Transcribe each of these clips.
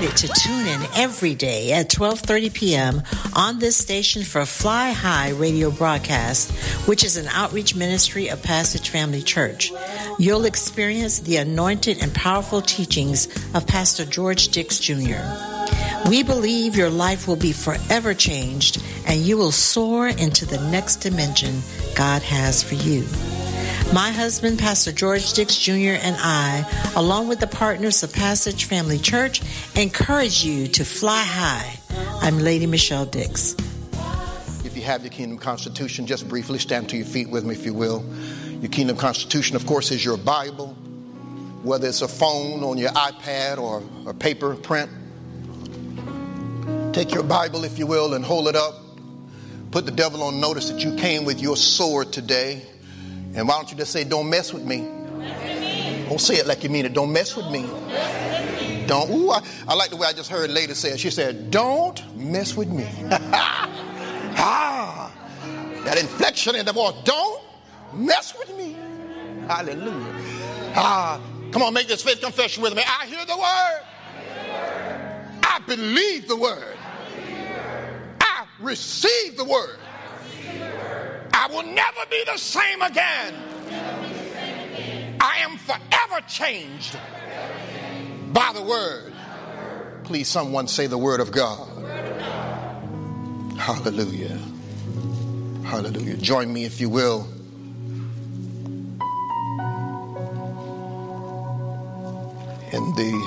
invited to tune in every day at 12:30 p.m. on this station for Fly High radio broadcast, which is an outreach ministry of Passage Family Church. You'll experience the anointed and powerful teachings of Pastor George Dix Jr. We believe your life will be forever changed and you will soar into the next dimension God has for you. My husband, Pastor George Dix Jr., and I, along with the partners of Passage Family Church, encourage you to fly high. I'm Lady Michelle Dix. If you have your Kingdom Constitution, just briefly stand to your feet with me, if you will. Your Kingdom Constitution, of course, is your Bible, whether it's a phone on your iPad or a paper print. Take your Bible, if you will, and hold it up. Put the devil on notice that you came with your sword today. And why don't you just say, don't mess with me? Don't say it like you mean it. Don't mess with me. Don't. Ooh, I like the way I just heard a lady say it. She said, don't mess with me. That inflection in the voice. Don't mess with me. Hallelujah. Come on, make this faith confession with me. I hear the word. I believe the word. I receive the word. I will never be the same again. I am forever changed by the word. Please, someone say the word of God. Hallelujah. Hallelujah. Join me, if you will. In the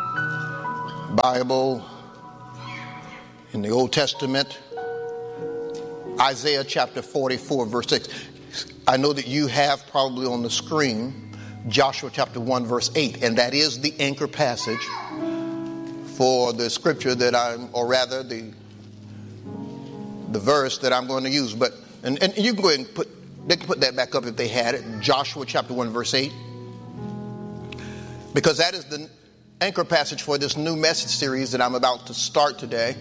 Bible, in the Old Testament, Isaiah chapter 44, verse 6. I know that you have probably on the screen Joshua chapter 1, verse 8, and that is the anchor passage for the scripture that the verse that I'm going to use. But and you can go ahead and they can put that back up if they had it. Joshua chapter 1, verse 8, because that is the anchor passage for this new message series that I'm about to start today.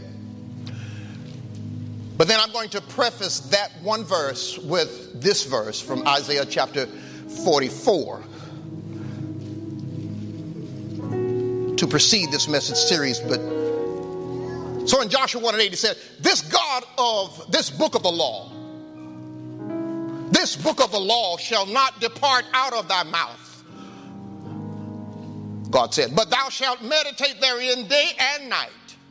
But then I'm going to preface that one verse with this verse from Isaiah chapter 44 to precede this message series. But so in Joshua 1:8 he said, this God of this book of the law shall not depart out of thy mouth, God said, but thou shalt meditate therein day and night,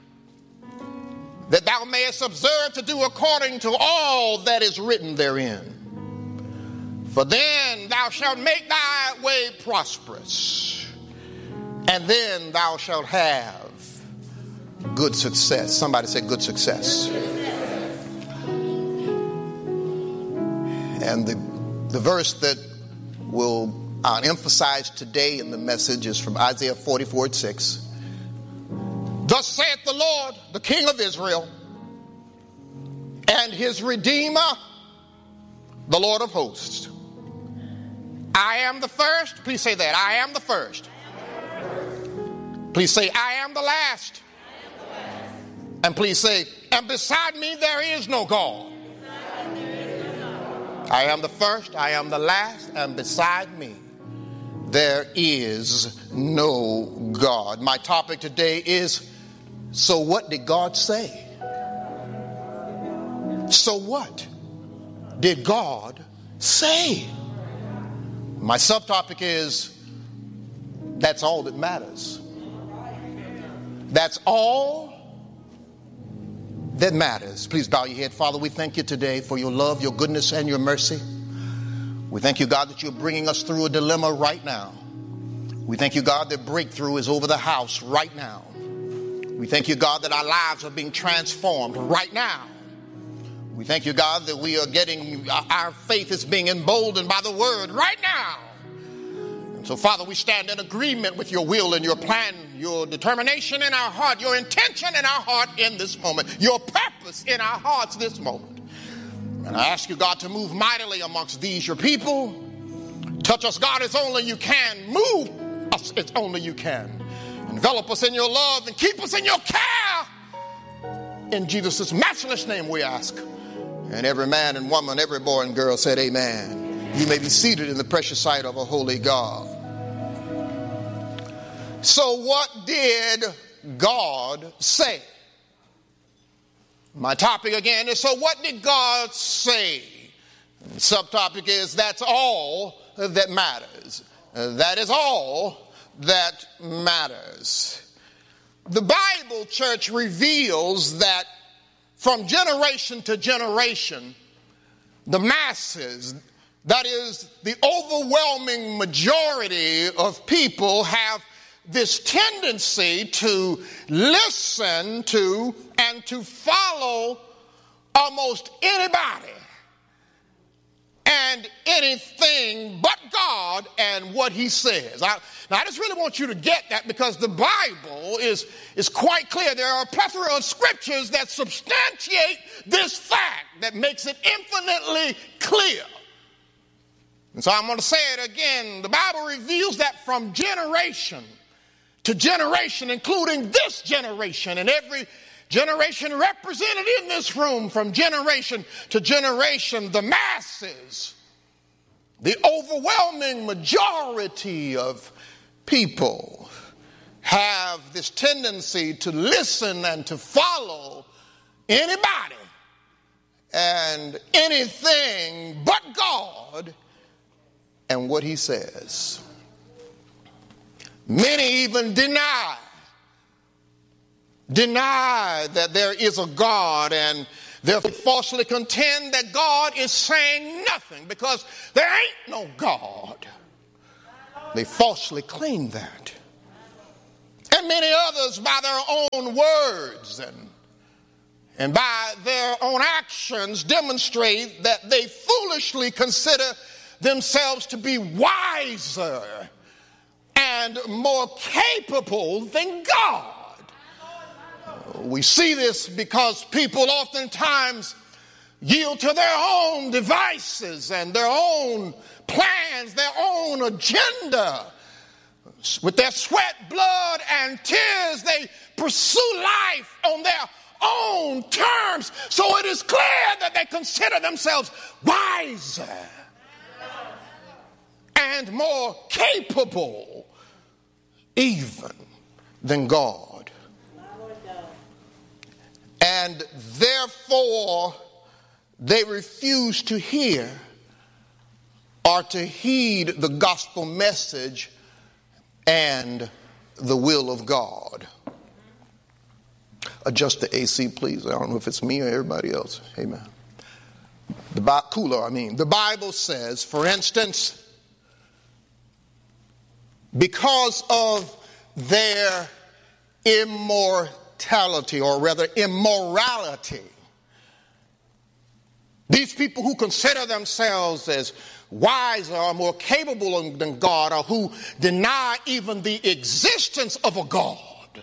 that thou mayest observe to do according to all that is written therein. For then thou shalt make thy way prosperous, and then thou shalt have good success. Somebody say good success. And the verse that I'll emphasize today in the message is from Isaiah 44:6. Thus saith the Lord, the King of Israel, and his Redeemer, the Lord of hosts. I am the first. Please say that. I am the first. Please say, I am the last. And please say, and beside me there is no God. I am the first, I am the last, and beside me there is no God. My topic today is, so what did God say? So what did God say? My subtopic is, that's all that matters. That's all that matters. Please bow your head. Father, we thank you today for your love, your goodness, and your mercy. We thank you, God, that you're bringing us through a dilemma right now. We thank you, God, that breakthrough is over the house right now. We thank you, God, that our lives are being transformed right now. We thank you, God, that we are our faith is being emboldened by the word right now. And so, Father, we stand in agreement with your will and your plan, your determination in our heart, your intention in our heart in this moment, your purpose in our hearts this moment. And I ask you, God, to move mightily amongst these, your people. Touch us, God, as only you can. Move us as only you can. Envelop us in your love and keep us in your care. In Jesus' matchless name we ask. And every man and woman, every boy and girl said amen. You may be seated in the precious sight of a holy God. So what did God say? My topic again is, so what did God say? The subtopic is, that's all that matters. That is all that matters. The Bible, church, reveals that from generation to generation, the masses, that is, the overwhelming majority of people, have this tendency to listen to and to follow almost anybody and anything but God and what he says. Now, I just really want you to get that, because the Bible is quite clear. There are a plethora of scriptures that substantiate this fact, that makes it infinitely clear. And so I'm going to say it again. The Bible reveals that from generation to generation, including this generation and every generation represented in this room, from generation to generation, the masses, the overwhelming majority of people have this tendency to listen and to follow anybody and anything but God and what he says. Many even deny that there is a God, and therefore falsely contend that God is saying nothing because there ain't no God. They falsely claim that. And many others, by their own words and by their own actions, demonstrate that they foolishly consider themselves to be wiser and more capable than God. We see this because people oftentimes yield to their own devices and their own plans, their own agenda. With their sweat, blood, and tears, they pursue life on their own terms. So it is clear that they consider themselves wiser and more capable even than God. And therefore, they refuse to hear or to heed the gospel message and the will of God. Adjust the AC, please. I don't know if it's me or everybody else. Amen. The Bible says, for instance, because of their immortality, or rather immorality, these people who consider themselves as wiser or more capable than God, or who deny even the existence of a God,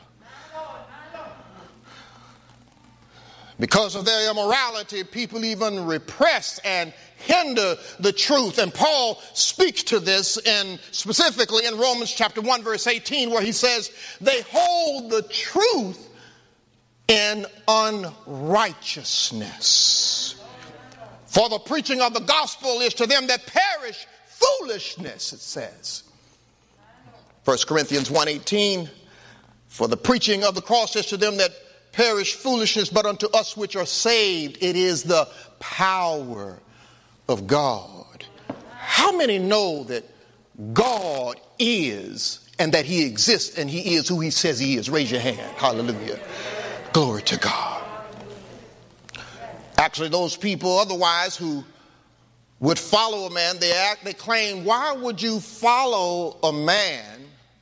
because of their immorality, people even repress and hinder the truth. And Paul speaks to this specifically in Romans chapter 1 verse 18, where he says they hold the truth in unrighteousness. For the preaching of the gospel is to them that perish foolishness, it says. 1 Corinthians 1:18, for the preaching of the cross is to them that perish foolishness, but unto us which are saved, it is the power of God. How many know that God is, and that he exists, and he is who he says he is? Raise your hand. Hallelujah. Glory to God. Actually, those people otherwise who would follow a man, they claim, why would you follow a man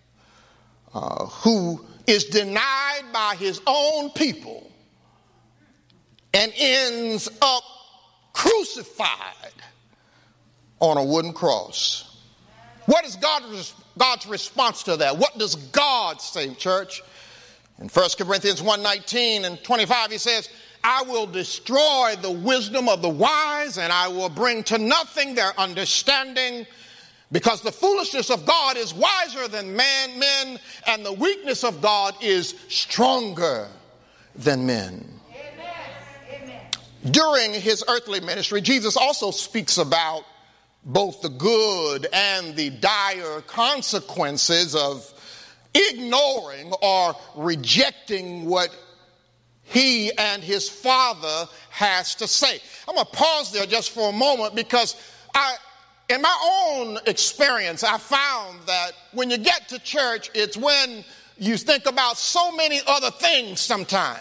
who is denied by his own people and ends up crucified on a wooden cross? What is God's response to that? What does God say, church? In 1 Corinthians 1:19 and 25, he says, I will destroy the wisdom of the wise, and I will bring to nothing their understanding, because the foolishness of God is wiser than men, and the weakness of God is stronger than men. Amen. During his earthly ministry, Jesus also speaks about both the good and the dire consequences of ignoring or rejecting what he and his father has to say. I'm going to pause there just for a moment because in my own experience, I found that when you get to church, it's when you think about so many other things sometimes.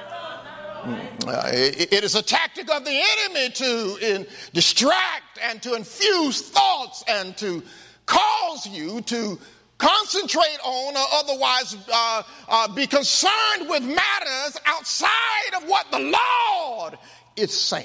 It is a tactic of the enemy to distract and to infuse thoughts and to cause you to concentrate on or otherwise be concerned with matters outside of what the Lord is saying.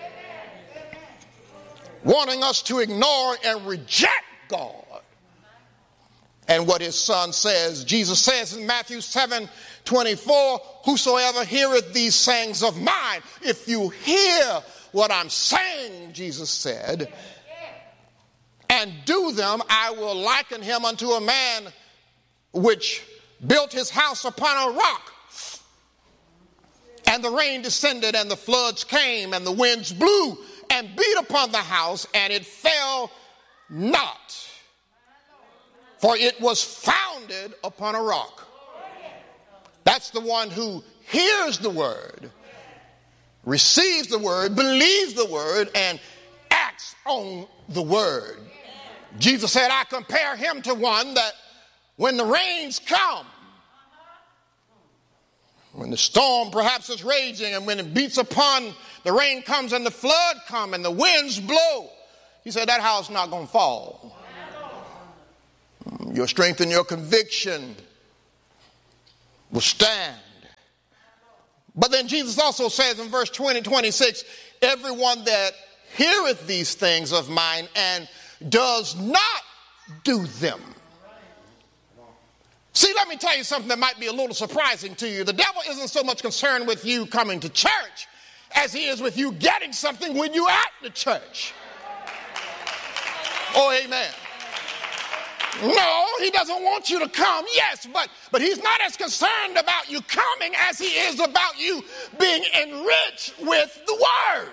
Wanting us to ignore and reject God and what his son says. Jesus says in Matthew 7:24, whosoever heareth these sayings of mine, if you hear what I'm saying, Jesus said, and do them, I will liken him unto a man which built his house upon a rock. And the rain descended, and the floods came, and the winds blew and beat upon the house, and it fell not, for it was founded upon a rock. That's the one who hears the word, receives the word, believes the word, and acts on the word. Jesus said, I compare him to one that when the rains come, when the storm perhaps is raging, and when it beats upon, the rain comes and the flood come and the winds blow, he said that house not going to fall. Your strength and your conviction will stand. But then Jesus also says in verse 20-26, everyone that heareth these things of mine and does not do them. See, let me tell you something that might be a little surprising to you. The devil isn't so much concerned with you coming to church as he is with you getting something when you're at the church. Oh, amen. No, he doesn't want you to come, yes, but he's not as concerned about you coming as he is about you being enriched with the word.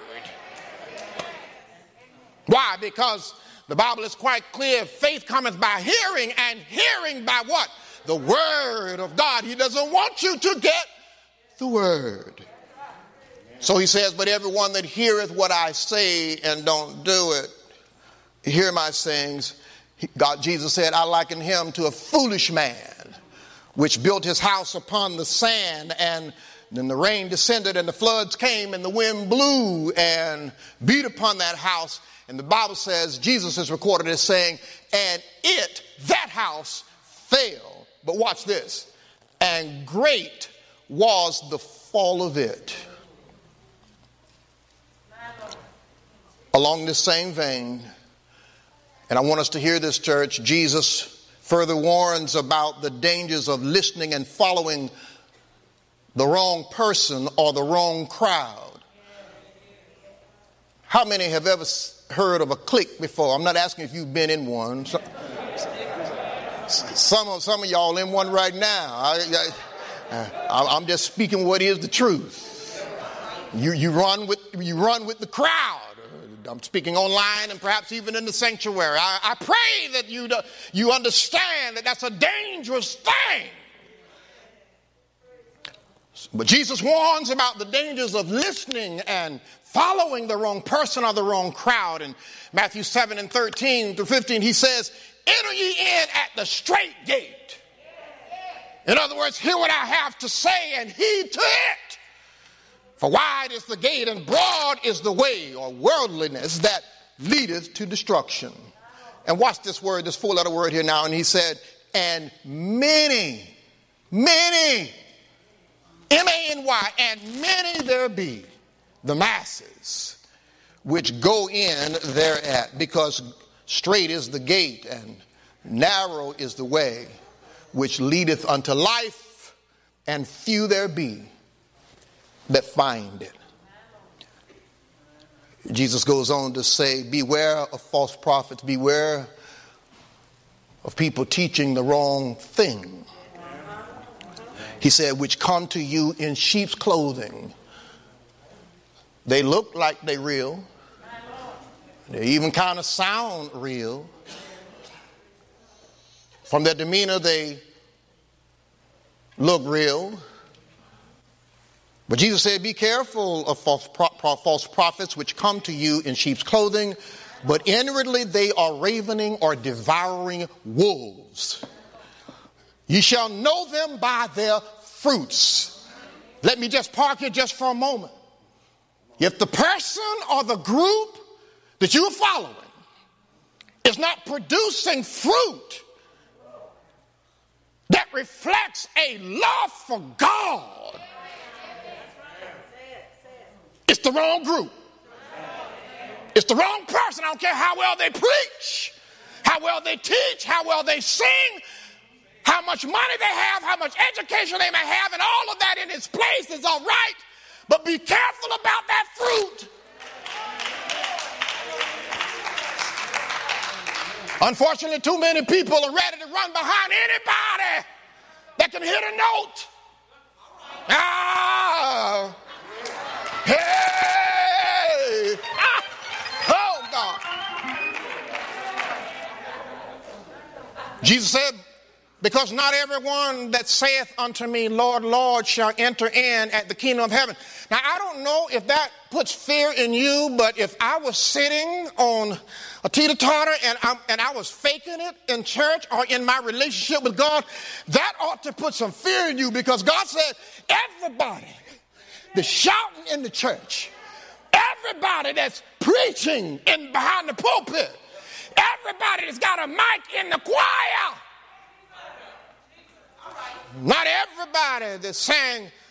Why? Because the Bible is quite clear, faith cometh by hearing, and hearing by what? The word of God. He doesn't want you to get the word. So he says, but everyone that heareth what I say and don't do it, hear my sayings. Jesus said, I liken him to a foolish man, which built his house upon the sand, and then the rain descended and the floods came and the wind blew and beat upon that house. And the Bible says, Jesus is recorded as saying, and that house fell. But watch this. And great was the fall of it. Along this same vein, and I want us to hear this, church, Jesus further warns about the dangers of listening and following the wrong person or the wrong crowd. How many have ever heard of a clique before? I'm not asking if you've been in one. Some of y'all in one right now. I'm just speaking what is the truth. You run with the crowd. I'm speaking online and perhaps even in the sanctuary. I pray that you understand that that's a dangerous thing. But Jesus warns about the dangers of listening and following the wrong person or the wrong crowd. In Matthew 7:13-15, he says, enter ye in at the straight gate. In other words, hear what I have to say and heed to it. For wide is the gate and broad is the way, or worldliness, that leadeth to destruction. And watch this word, this four-letter word here now. And he said, and many, M-A-N-Y, and many there be, the masses, which go in thereat, because straight is the gate and narrow is the way which leadeth unto life, and few there be that find it. Jesus goes on to say, beware of false prophets, beware of people teaching the wrong thing. He said, which come to you in sheep's clothing. They look like they real. They even kind of sound real. From their demeanor, they look real. But Jesus said, be careful of false prophets which come to you in sheep's clothing, but inwardly they are ravening or devouring wolves. You shall know them by their fruits. Let me just park here just for a moment. If the person or the group that you're following is not producing fruit that reflects a love for God, it's the wrong group. It's the wrong person. I don't care how well they preach, how well they teach, how well they sing, how much money they have, how much education they may have, and all of that in its place is all right. But be careful about that fruit. Unfortunately, too many people are ready to run behind anybody that can hit a note. Hey! Oh, God. Jesus said, because not everyone that saith unto me, Lord, Lord, shall enter in at the kingdom of heaven. Now, I don't know if that puts fear in you, but if I was sitting on a teeter-totter and I was faking it in church or in my relationship with God, that ought to put some fear in you, because God said, everybody that's shouting in the church, everybody that's preaching in behind the pulpit, everybody that's got a mic in the choir, not everybody that's saying